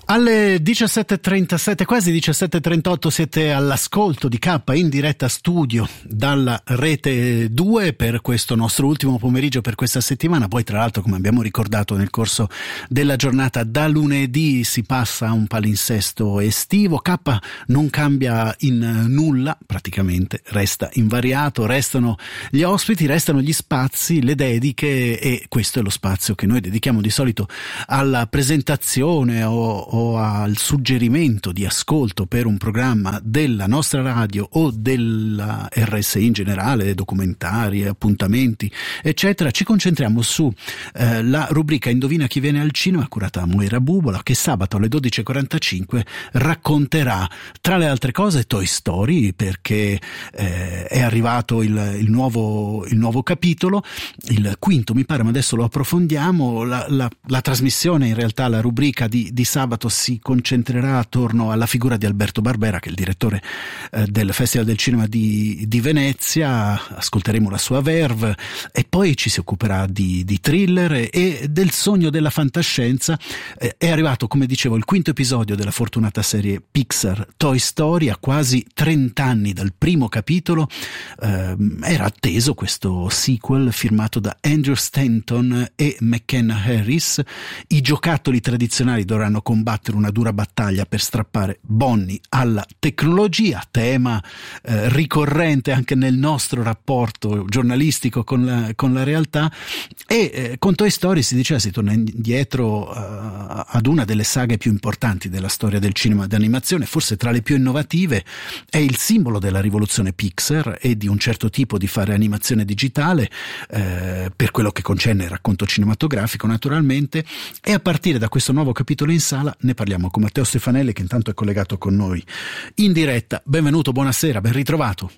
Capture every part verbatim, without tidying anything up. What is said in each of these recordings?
Alle diciassette e trentasette, quasi diciassette e trentotto, siete all'ascolto di K in diretta studio dalla Rete due per questo nostro ultimo pomeriggio per questa settimana. Poi tra l'altro, come abbiamo ricordato nel corso della giornata, da lunedì si passa a un palinsesto estivo. K non cambia in nulla, praticamente resta invariato, restano gli ospiti, restano gli spazi, le dediche, e questo è lo spazio che noi dedichiamo di solito alla presentazione o, o al suggerimento di ascolto per un programma della nostra radio o della R S I in generale, documentari, appuntamenti, eccetera. Ci concentriamo su eh, la rubrica Indovina chi viene al cinema, curata da Moira Bubola, che sabato alle dodici e quarantacinque racconterà, tra le altre cose, Toy Story, perché eh, è arrivato il, il, nuovo, il nuovo capitolo, il quinto mi pare, ma adesso lo approfondiamo. La, la, la trasmissione, in realtà la rubrica di, di sabato si concentrerà attorno alla figura di Alberto Barbera, che è il direttore eh, del Festival del Cinema di, di Venezia. Ascolteremo la sua verve e poi ci si occuperà di, di thriller e, e del sogno della fantascienza. Eh, è arrivato, come dicevo, il quinto episodio della fortunata serie Pixar Toy Story, a quasi trenta anni dal primo capitolo. Eh, era atteso questo sequel firmato da Andrew Stanton e McKenna Harris. I giocattoli tradizionali dovranno combattere una dura battaglia per strappare Bonnie alla tecnologia, tema eh, ricorrente anche nel nostro rapporto giornalistico con la, con la realtà. E eh, con Toy Story, si diceva, si torna indietro uh, ad una delle saghe più importanti della storia del cinema d'animazione, forse tra le più innovative. È il simbolo della rivoluzione Pixar e di un certo tipo di fare animazione digitale, eh, per quello che concerne il racconto cinematografico, naturalmente. E a partire da questo nuovo capitolo in sala ne parliamo con Matteo Stefanelli, che intanto è collegato con noi in diretta. Benvenuto, buonasera, ben ritrovato.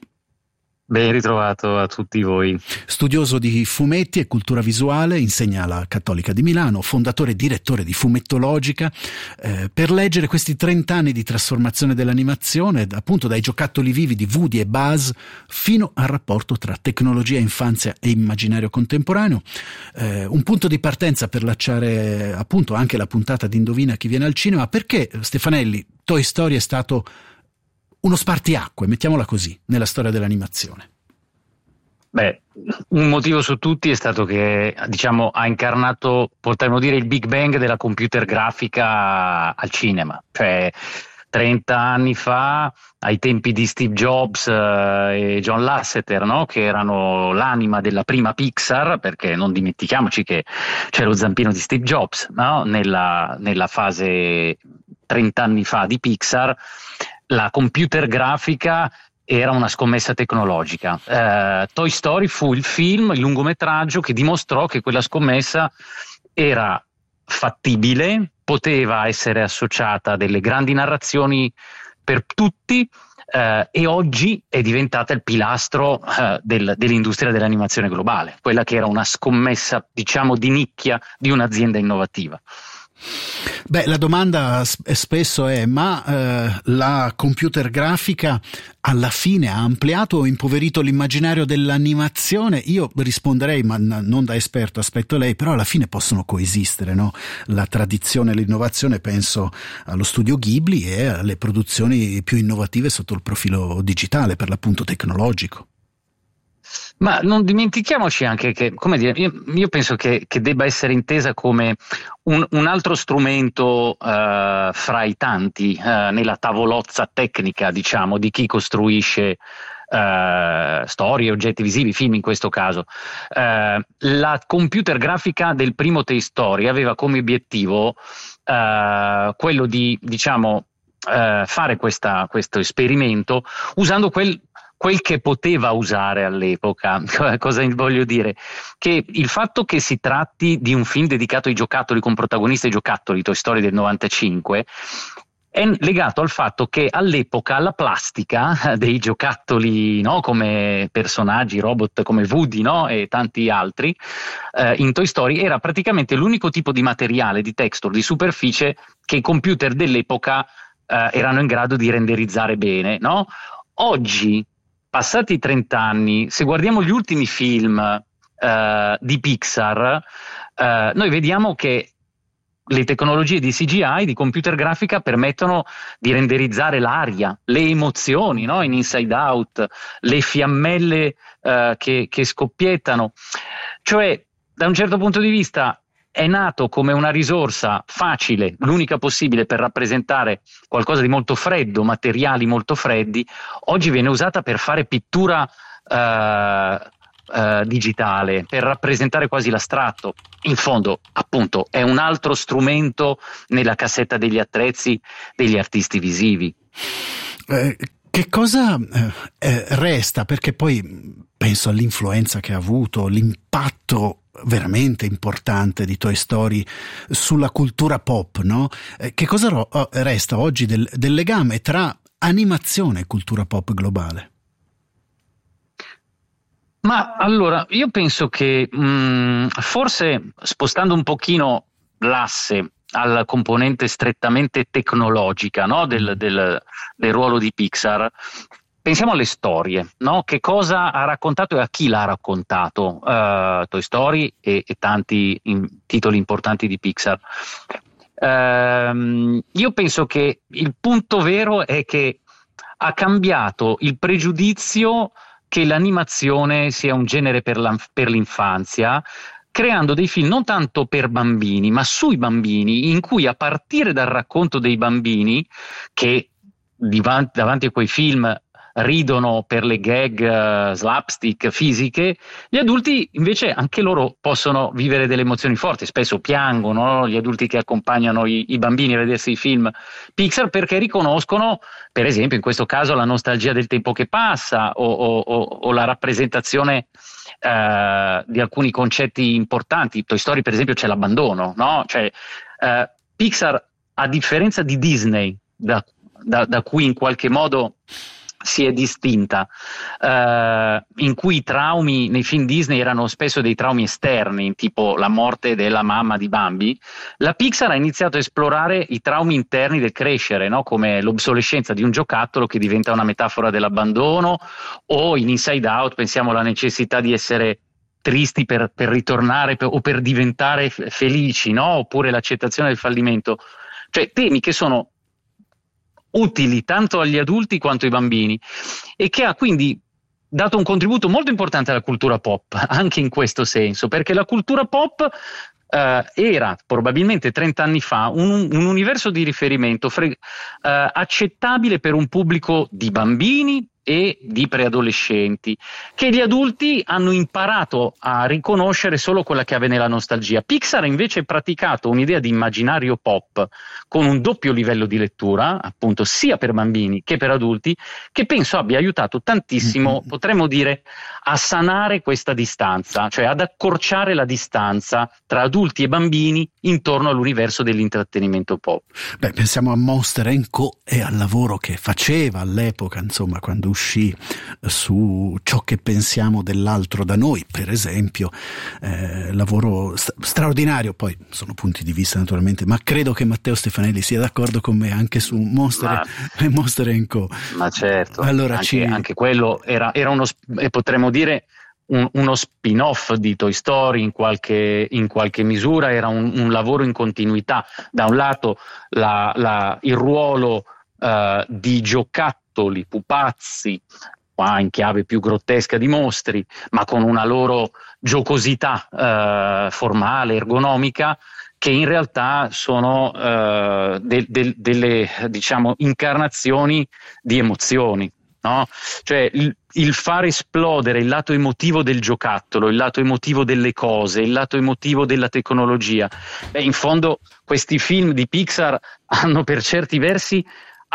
Ben ritrovato a tutti voi. Studioso di fumetti e cultura visuale, insegna alla Cattolica di Milano, fondatore e direttore di Fumettologica. Eh, per leggere questi trenta anni di trasformazione dell'animazione, appunto dai giocattoli vivi di Woody e Buzz fino al rapporto tra tecnologia, infanzia e immaginario contemporaneo. Eh, un punto di partenza per lanciare appunto anche la puntata di Indovina chi viene al cinema. Perché, Stefanelli, Toy Story è stato uno spartiacque, mettiamola così, nella storia dell'animazione? Beh, un motivo su tutti è stato che, diciamo, ha incarnato, potremmo dire, il Big Bang della computer grafica al cinema. Cioè, trenta anni fa, ai tempi di Steve Jobs eh, e John Lasseter, no? Che erano l'anima della prima Pixar, perché non dimentichiamoci che c'è lo zampino di Steve Jobs, no? Nella, nella fase trenta anni fa di Pixar, la computer grafica era una scommessa tecnologica. Eh, Toy Story fu il film, il lungometraggio, che dimostrò che quella scommessa era fattibile, poteva essere associata a delle grandi narrazioni per tutti, eh, e oggi è diventata il pilastro eh, del, dell'industria dell'animazione globale, quella che era una scommessa, diciamo, di nicchia di un'azienda innovativa. Beh, la domanda spesso è: ma eh, la computer grafica alla fine ha ampliato o impoverito l'immaginario dell'animazione? Io risponderei, ma non da esperto, aspetto lei, però alla fine possono coesistere, no? La tradizione e l'innovazione, penso allo studio Ghibli e alle produzioni più innovative sotto il profilo digitale, per l'appunto tecnologico. Ma non dimentichiamoci anche che, come dire, io, io penso che, che debba essere intesa come un, un altro strumento uh, fra i tanti uh, nella tavolozza tecnica, diciamo, di chi costruisce uh, storie, oggetti visivi, film in questo caso. Uh, la computer grafica del primo Toy Story aveva come obiettivo uh, quello di, diciamo, uh, fare questa, questo esperimento usando quel quel che poteva usare all'epoca. Cosa voglio dire? Che il fatto che si tratti di un film dedicato ai giocattoli, con protagonista ai giocattoli, Toy Story del novantacinque, è legato al fatto che all'epoca la plastica dei giocattoli, no, come personaggi, robot come Woody, no, e tanti altri, eh, in Toy Story era praticamente l'unico tipo di materiale, di texture, di superficie che i computer dell'epoca eh, erano in grado di renderizzare bene, no? Oggi, passati trenta anni, se guardiamo gli ultimi film uh, di Pixar, uh, noi vediamo che le tecnologie di C G I, di computer grafica, permettono di renderizzare l'aria, le emozioni, no? In Inside Out, le fiammelle uh, che, che scoppiettano. Cioè, da un certo punto di vista, è nato come una risorsa facile, l'unica possibile per rappresentare qualcosa di molto freddo, materiali molto freddi. Oggi viene usata per fare pittura uh, Uh, digitale, per rappresentare quasi l'astratto. In fondo, appunto, è un altro strumento nella cassetta degli attrezzi degli artisti visivi. Eh, che cosa eh, resta? Perché poi penso all'influenza che ha avuto, l'impatto veramente importante di Toy Story sulla cultura pop, no? Eh, che cosa ro- resta oggi del, del legame tra animazione e cultura pop globale? Ma allora, io penso che mh, forse spostando un pochino l'asse alla componente strettamente tecnologica, no, del, del, del ruolo di Pixar, pensiamo alle storie, no? Che cosa ha raccontato e a chi l'ha raccontato uh, Toy Story e, e tanti in, titoli importanti di Pixar. Uh, io penso che il punto vero è che ha cambiato il pregiudizio che l'animazione sia un genere per, la, per l'infanzia, creando dei film non tanto per bambini, ma sui bambini, in cui a partire dal racconto dei bambini, che divanti, davanti a quei film ridono per le gag uh, slapstick fisiche, gli adulti invece anche loro possono vivere delle emozioni forti, spesso piangono, no? Gli adulti che accompagnano i, i bambini a vedersi i film Pixar, perché riconoscono, per esempio in questo caso, la nostalgia del tempo che passa o, o, o, o la rappresentazione uh, di alcuni concetti importanti. Toy Story per esempio c'è l'abbandono, no? Cioè, uh, Pixar, a differenza di Disney, da, da, da cui in qualche modo si è distinta, uh, in cui i traumi nei film Disney erano spesso dei traumi esterni, tipo la morte della mamma di Bambi, la Pixar ha iniziato a esplorare i traumi interni del crescere, no? Come l'obsolescenza di un giocattolo che diventa una metafora dell'abbandono, o in Inside Out pensiamo alla necessità di essere tristi per, per ritornare per, o per diventare f- felici, no? Oppure l'accettazione del fallimento, cioè temi che sono utili tanto agli adulti quanto ai bambini e che ha quindi dato un contributo molto importante alla cultura pop, anche in questo senso, perché la cultura pop eh, era probabilmente trenta anni fa un, un universo di riferimento fre- eh, accettabile per un pubblico di bambini e di preadolescenti, che gli adulti hanno imparato a riconoscere solo quella chiave nella nostalgia. Pixar invece ha praticato un'idea di immaginario pop con un doppio livello di lettura, appunto sia per bambini che per adulti, che penso abbia aiutato tantissimo, mm-hmm. potremmo dire, a sanare questa distanza, cioè ad accorciare la distanza tra adulti e bambini intorno all'universo dell'intrattenimento pop. Beh, pensiamo a Monster and Co e al lavoro che faceva all'epoca, insomma, quando uscì su Ciò che pensiamo dell'altro da noi, per esempio, eh, lavoro st- straordinario. Poi sono punti di vista naturalmente, ma credo che Matteo Stefanelli sia d'accordo con me anche su Monster e Monster and Co. Ma certo, allora, anche, ci... anche quello era, era uno, e potremmo dire un, uno spin-off di Toy Story in qualche, in qualche misura, era un, un lavoro in continuità. Da un lato la, la, il ruolo uh, di giocattolo, pupazzi, qua in chiave più grottesca di mostri, ma con una loro giocosità eh, formale, ergonomica, che in realtà sono eh, de- de- delle, diciamo, incarnazioni di emozioni, no? Cioè il, il far esplodere il lato emotivo del giocattolo, il lato emotivo delle cose, il lato emotivo della tecnologia. Beh, in fondo questi film di Pixar hanno per certi versi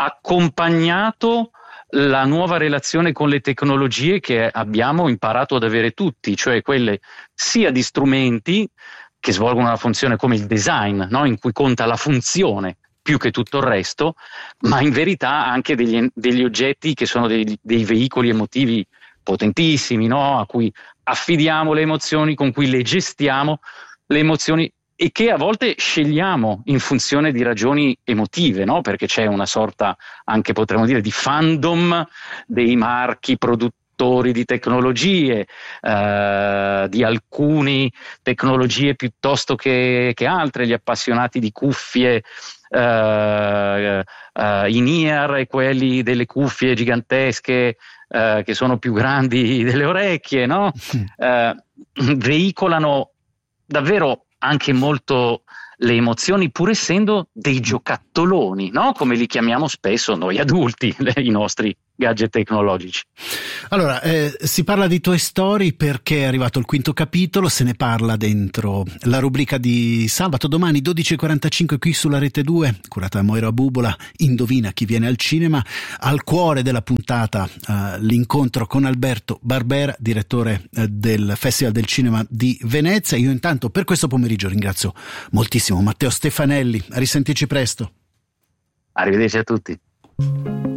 accompagnato la nuova relazione con le tecnologie che abbiamo imparato ad avere tutti, cioè quelle sia di strumenti che svolgono una funzione come il design, no? In cui conta la funzione più che tutto il resto, ma in verità anche degli, degli oggetti che sono dei, dei veicoli emotivi potentissimi, no? A cui affidiamo le emozioni, con cui le gestiamo le emozioni, e che a volte scegliamo in funzione di ragioni emotive, no? Perché c'è una sorta, anche potremmo dire, di fandom dei marchi produ- costruttori di tecnologie, eh, di alcune tecnologie piuttosto che, che altre, gli appassionati di cuffie, eh, eh, in ear e quelli delle cuffie gigantesche eh, che sono più grandi delle orecchie, no? Eh, veicolano davvero anche molto le emozioni, pur essendo dei giocattoloni, no? Come li chiamiamo spesso noi adulti, i nostri gadget tecnologici. Allora, eh, si parla di Toy Story perché è arrivato il quinto capitolo, se ne parla dentro la rubrica di sabato, domani dodici e quarantacinque qui sulla Rete due, curata da Moira Bubola. Indovina chi viene al cinema. Al cuore della puntata eh, l'incontro con Alberto Barbera, direttore eh, del Festival del Cinema di Venezia. Io intanto per questo pomeriggio ringrazio moltissimo Matteo Stefanelli, a risentirci presto. Arrivederci a tutti.